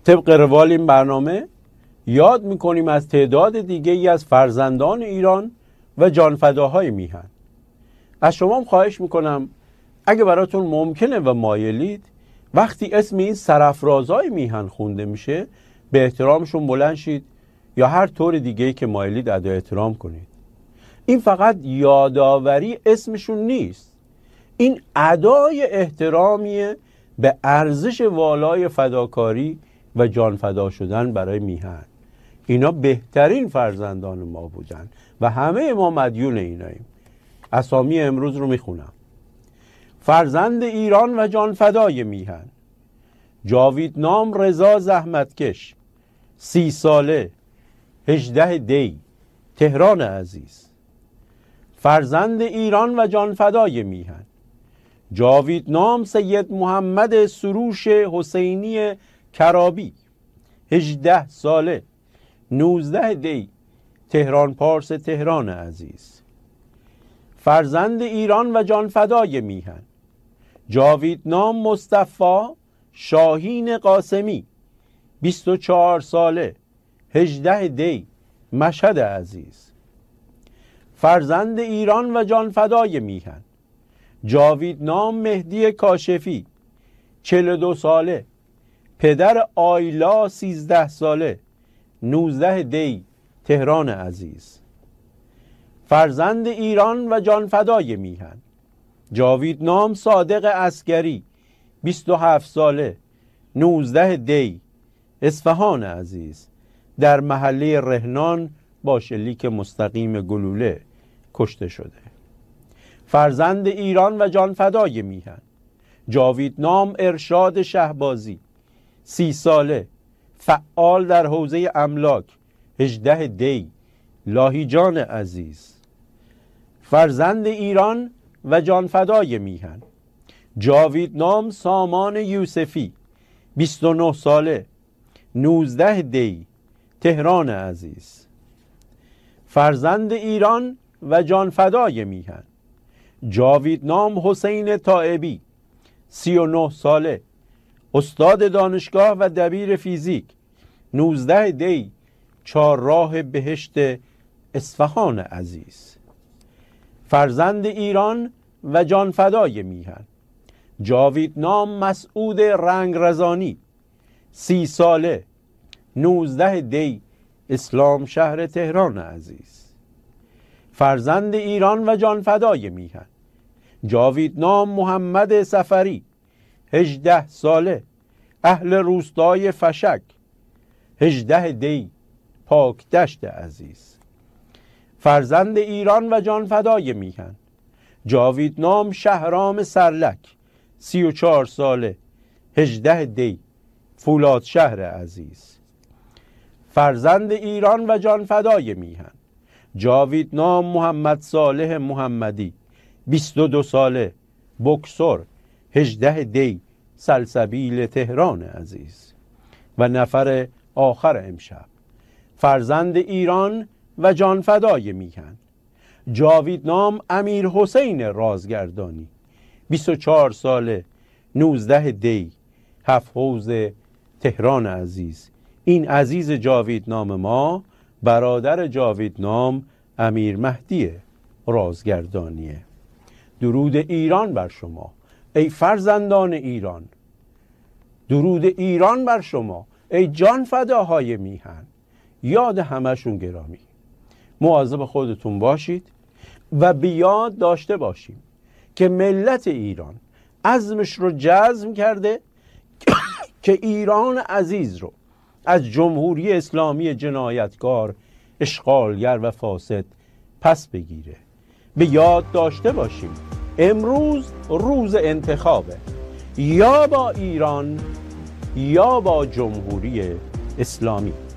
طبق روال این برنامه یاد میکنیم از تعداد دیگه ای از فرزندان ایران و جانفداهای میهن. از شما هم خواهش میکنم اگه براتون ممکنه و مایلید وقتی اسم این سرافرازهای میهن خونده میشه به احترامشون بلند شید یا هر طور دیگه‌ای که مایلید ادای احترام کنید. این فقط یادآوری اسمشون نیست، این ادای احترامیه به ارزش والای فداکاری و جان فدا شدن برای میهن. اینا بهترین فرزندان ما بودن و همه ما مدیون ایناییم. اسامی امروز رو میخونم. فرزند ایران و جان فدای میهن: جاویدنام رضا زحمتکش، 30 ساله، 18 دی، تهران عزیز. فرزند ایران و جان فدای میهن: جاویدنام سید محمد سروش حسینی کرابی، 18 ساله، 19 دی، تهران پارس تهران عزیز. فرزند ایران و جان فدای میهن: جاویدنام مصطفی شاهین قاسمی، 24 ساله، 18 دی، مشهد عزیز. فرزند ایران و جان فدای میهن: جاویدنام مهدی کاشفی، 42 ساله، پدر آیلا 13 ساله، 19 دی، تهران عزیز. فرزند ایران و جان فدای میهن: جاویدنام صادق عسکری، 27 ساله، 19 دی، اصفهان عزیز. در محله رهنان با شلیک مستقیم گلوله کشته شده. فرزند ایران و جان فدای میهن: جاویدنام ارشاد شهبازی، 30 ساله، فعال در حوزه املاک، 18 دی، لاهیجان عزیز. فرزند ایران و جان فدای میهن: جاویدنام سامان یوسفی، 29 ساله، 19 دی، تهران عزیز. فرزند ایران و جان فدای میهن: جاویدنام حسین طائبی، 39 ساله، استاد دانشگاه و دبیر فیزیک، 19 دی، چهارراه بهشت اصفهان عزیز. فرزند ایران و جان فدای میهن: جاویدنام مسعود رنگرزانی، 30 ساله، 19 دی، اسلام شهر تهران عزیز. فرزند ایران و جان فدای میهن: جاویدنام محمد سفری، 18 ساله، اهل روستای فشک، 18 دی، پاکدشت عزیز. فرزند ایران و جان فدای میهن: جاویدنام شهرام سرلک، 34 ساله، 18 دی، فولاد شهر عزیز. فرزند ایران و جان فدای میهن: جاویدنام محمد صالح محمدی، 22 ساله، بکسور، 18 دی، سلسبیل تهران عزیز. و نفر آخر امشب: فرزند ایران و جان فدای میهن: جاویدنام امیر حسین رازگردانی، 24 ساله، 19 دی، هفت حوزه تهران عزیز. این عزیز جاویدنام ما برادر جاویدنام امیر مهدی رازگردانیه. درود ایران بر شما ای فرزندان ایران، درود ایران بر شما ای جان فداهای میهن. یاد همشون گرامی. مواظب خودتون باشید و به یاد داشته باشیم که ملت ایران عزمش رو جزم کرده که ایران عزیز رو از جمهوری اسلامی جنایتکار، اشغالگر و فاسد پس بگیره. به یاد داشته باشیم امروز روز انتخابه، یا با ایران یا با جمهوری اسلامی.